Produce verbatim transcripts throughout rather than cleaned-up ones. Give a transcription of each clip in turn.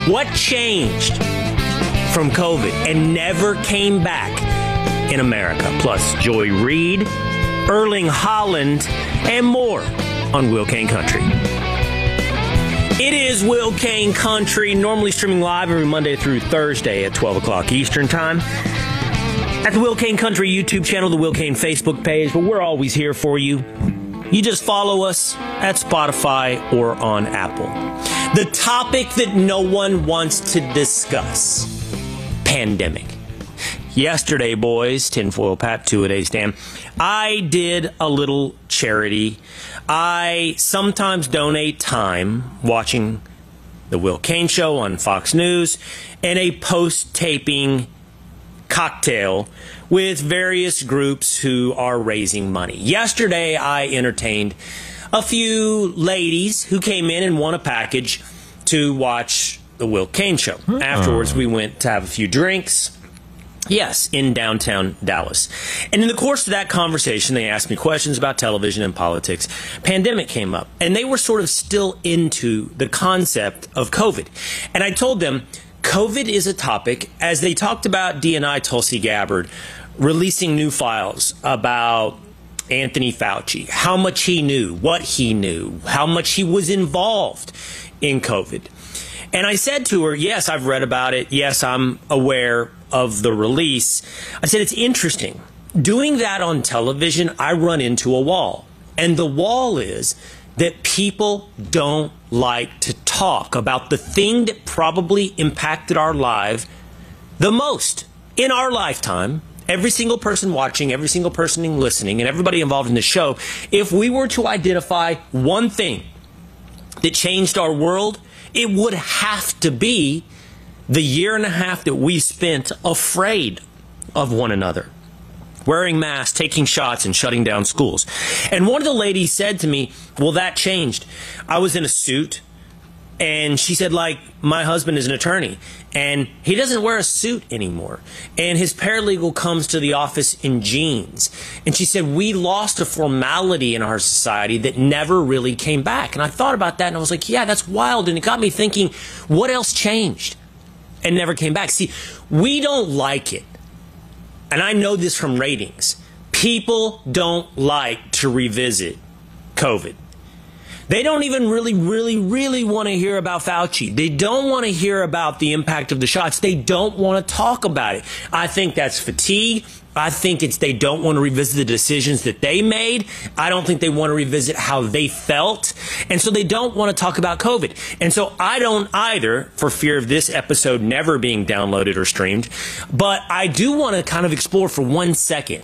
What changed from COVID and never came back in America? Plus, Joy Reid, Erling Haaland, and more on Will Kane Country. It is Will Kane Country, normally streaming live every Monday through Thursday at twelve o'clock Eastern Time. At the Will Kane Country YouTube channel, the Will Kane Facebook page, but we're always here for you. You just follow us at Spotify or on Apple. The topic that no one wants to discuss, pandemic. Yesterday, boys, tinfoil Pat, two-a-days Dan, I did a little charity. I sometimes donate time watching the Will Kane Show on Fox News and a post-taping cocktail with various groups who are raising money. Yesterday, I entertained a few ladies who came in and won a package to watch the Will Kane Show. Oh. Afterwards, we went to have a few drinks. Yes, in downtown Dallas. And in the course of that conversation, they asked me questions about television and politics. Pandemic came up, and they were sort of still into the concept of COVID. And I told them, COVID is a topic, as they talked about D N I Tulsi Gabbard releasing new files about Anthony Fauci, how much he knew, what he knew, how much he was involved in COVID. And I said to her, yes, I've read about it. Yes, I'm aware of the release. I said, it's interesting. Doing that on television, I run into a wall. And the wall is that people don't like to talk about the thing that probably impacted our life the most in our lifetime. Every single person watching, every single person listening, and everybody involved in the show, if we were to identify one thing that changed our world, it would have to be the year and a half that we spent afraid of one another, wearing masks, taking shots, and shutting down schools. And one of the ladies said to me, well, that changed. I was in a suit, and she said, like, my husband is an attorney, and he doesn't wear a suit anymore. And his paralegal comes to the office in jeans. And she said, we lost a formality in our society that never really came back. And I thought about that, and I was like, yeah, that's wild. And it got me thinking, what else changed and never came back? See, we don't like it. And I know this from ratings. People don't like to revisit COVID. They don't even really, really, really want to hear about Fauci. They don't want to hear about the impact of the shots. They don't want to talk about it. I think that's fatigue. I think it's they don't want to revisit the decisions that they made. I don't think they want to revisit how they felt. And so they don't want to talk about COVID. And so I don't either, for fear of this episode never being downloaded or streamed. But I do want to kind of explore for one second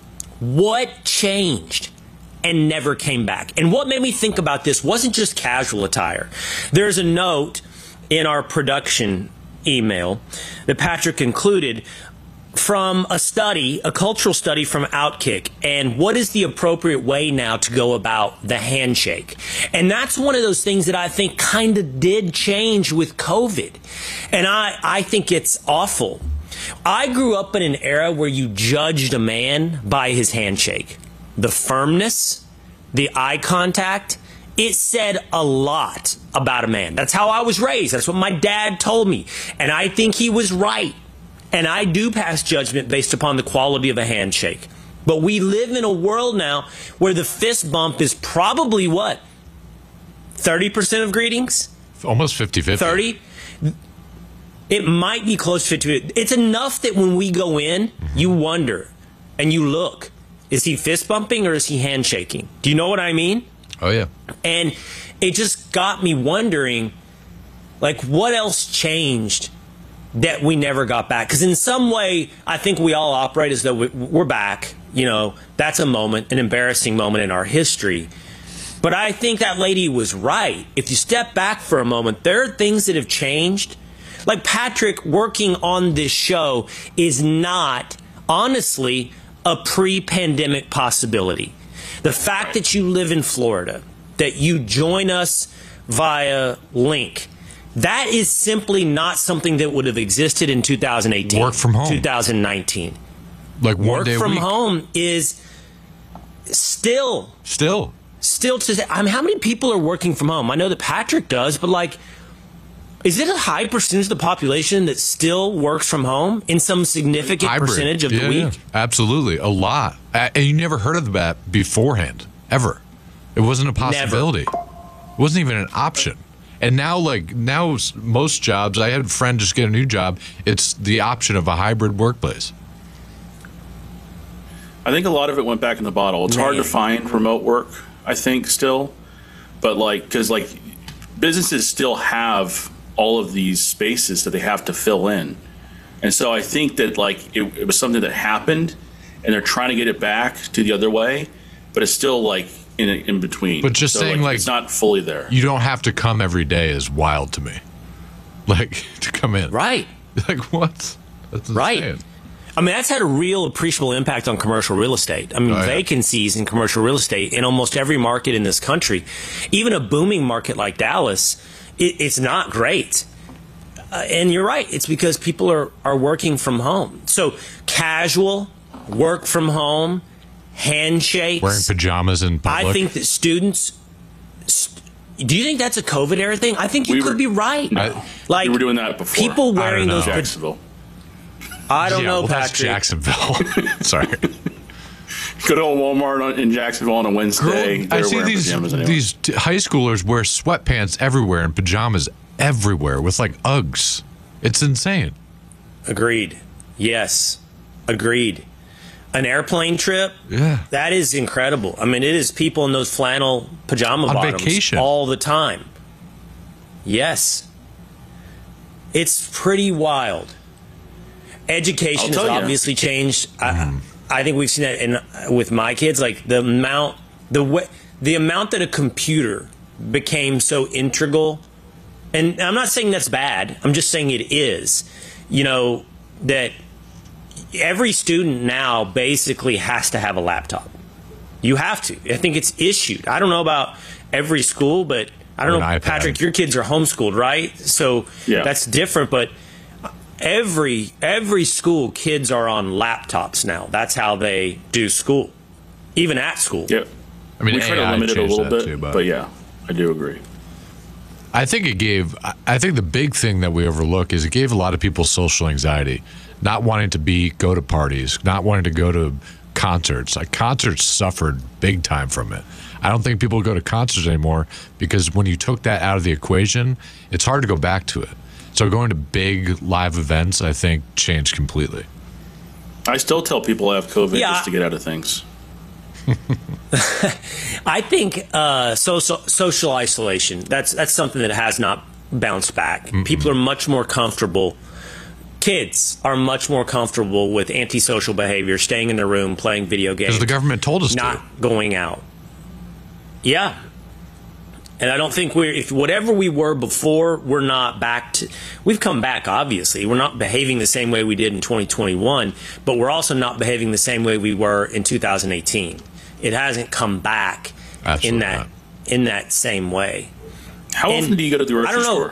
what changed and never came back. And what made me think about this wasn't just casual attire. There's a note in our production email that Patrick included from a study, a cultural study from Outkick, and what is the appropriate way now to go about the handshake. And that's one of those things that I think kind of did change with COVID. And I, I think it's awful. I grew up in an era where you judged a man by his handshake. The firmness, the eye contact, it said a lot about a man. That's how I was raised. That's what my dad told me. And I think he was right. And I do pass judgment based upon the quality of a handshake. But we live in a world now where the fist bump is probably what? thirty percent of greetings? Almost fifty fifty. thirty? It might be close to fifty. It's enough that when we go in, mm-hmm. you wonder and you look. Is he fist bumping or is he handshaking? Do you know what I mean? Oh, yeah. And it just got me wondering, like, what else changed that we never got back? Because in some way, I think we all operate as though we're back. You know, that's a moment, an embarrassing moment in our history. But I think that lady was right. If you step back for a moment, there are things that have changed. Like Patrick working on this show is not, honestly, a pre-pandemic possibility. The fact that you live in Florida, that you join us via link, that is simply not something that would have existed in two thousand eighteen. Work from home. two thousand nineteen. Like one Work day a from week. home is still. Still. Still to say, I mean, how many people are working from home? I know that Patrick does, but like, Is it a high percentage of the population that still works from home in some significant Hybrid. percentage of yeah, the week? Yeah. Absolutely. A lot. And you never heard of that beforehand, ever. It wasn't a possibility. Never. It wasn't even an option. And now, like, now most jobs, I had a friend just get a new job, it's the option of a hybrid workplace. I think a lot of it went back in the bottle. It's Man. hard to find remote work, I think, still. But, like, because, like, businesses still have all of these spaces that they have to fill in. And so I think that, like, it, it was something that happened, and they're trying to get it back to the other way, but it's still, like, in in between. But just so, saying, like, it's not fully there. You don't have to come every day is wild to me. Like, to come in. Right. Like, what? That's Right. insane. I mean, that's had a real appreciable impact on commercial real estate. I mean, Oh, yeah. vacancies in commercial real estate in almost every market in this country, even a booming market like Dallas, it, it's not great. Uh, and you're right. It's because people are, are working from home. So casual, work from home, handshakes. Wearing pajamas in public. I think that students. St- do you think that's a COVID era thing? I think you We could were- be right. No. Like We were doing that before. People wearing I don't those. know. pa- Jacksonville. I don't yeah, know, well, that's Patrick. Jacksonville. Sorry. Go to a Walmart on, in Jacksonville on a Wednesday. I They're see wearing these pajamas anyway. these t- high schoolers wear sweatpants everywhere and pajamas everywhere with like Uggs. It's insane. Agreed. Yes. Agreed. An airplane trip? Yeah. That is incredible. I mean, it is people in those flannel pajama On bottoms vacation. all the time. Yes. It's pretty wild. Education I'll has tell ya. obviously changed. Mm-hmm. I, I think we've seen that in with my kids. Like the amount, the way, the amount that a computer became so integral. And I'm not saying that's bad. I'm just saying it is. You know that every student now basically has to have a laptop. You have to. I think it's issued. I don't know about every school, but I don't Or know, an iPad. Patrick, your kids are homeschooled, right? So Yeah. that's different, but every every school kids are on laptops now. That's how they do school. Even at school. Yeah. I mean, we try to A I limit it a changed little that bit, too, but yeah, I do agree. I think it gave, I- I think the big thing that we overlook is it gave a lot of people social anxiety, not wanting to be, go to parties, not wanting to go to concerts. Like concerts suffered big time from it. I don't think people go to concerts anymore because when you took that out of the equation, it's hard to go back to it. So going to big live events, I think, changed completely. I still tell people I have COVID Yeah. just to get out of things. I think uh, social social isolation. That's that's something that has not bounced back. Mm-mm. People are much more comfortable. Kids are much more comfortable with antisocial behavior, staying in their room, playing video games. Because the government told us not to. going out. Yeah, and I don't think we're if whatever we were before, we're not back to. We've come back. Obviously, we're not behaving the same way we did in twenty twenty-one, but we're also not behaving the same way we were in two thousand eighteen. It hasn't come back Absolutely in that not. in that same way. How And often do you go to the grocery I don't know. store?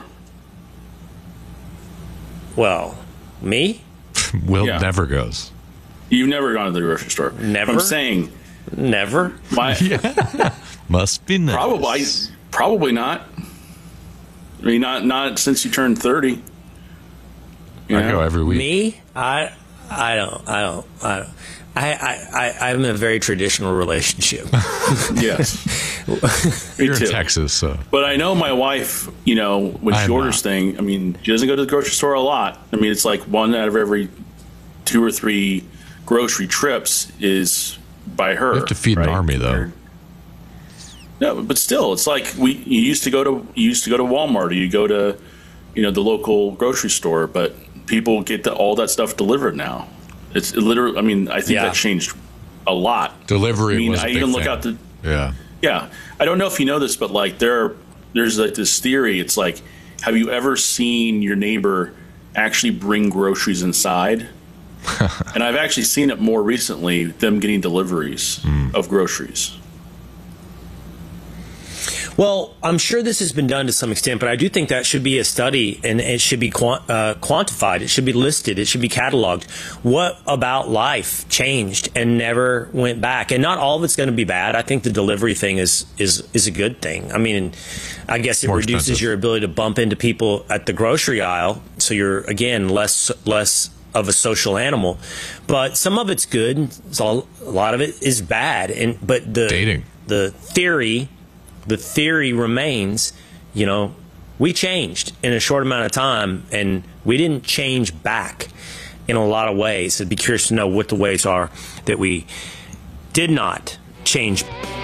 Well, me? Will Yeah. never goes. You've never gone to the grocery store. Never? I'm saying Never. my Must be nice. probably probably not. I mean, not not since you turned thirty. You I know? go every week. Me? I I don't I don't I don't. I, I, I, I'm in a very traditional relationship. Yes, me You're too. in Texas, so. But I know my wife, you know, when she I'm orders not. thing, I mean, she doesn't go to the grocery store a lot. I mean, it's like one out of every two or three grocery trips is by her. You have to feed an right? army, though. Or- No, but still, it's like we you used to go to you used to go to Walmart or you go to, you know, the local grocery store, but people get the, all that stuff delivered now. It's literally. I mean, I think Yeah. that changed a lot. Delivery I mean, was a I big even look thing. out the. Yeah. Yeah, I don't know if you know this, but like there, are, there's like this theory. It's like, have you ever seen your neighbor actually bring groceries inside? And I've actually seen it more recently. Them getting deliveries Mm. of groceries. Well, I'm sure this has been done to some extent, but I do think that should be a study, and it should be quant- uh, quantified. It should be listed. It should be cataloged. What about life changed and never went back? And not all of it's going to be bad. I think the delivery thing is is is a good thing. I mean, I guess it More reduces expensive. your ability to bump into people at the grocery aisle, so you're again less less of a social animal. But some of it's good. So a lot of it is bad. And but the Dating. the theory. The theory remains, you know, we changed in a short amount of time, and we didn't change back in a lot of ways. I'd be curious to know what the ways are that we did not change.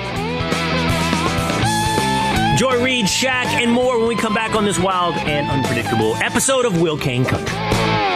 Joy Reid, Shaq, and more when we come back on this wild and unpredictable episode of Will Kane Country.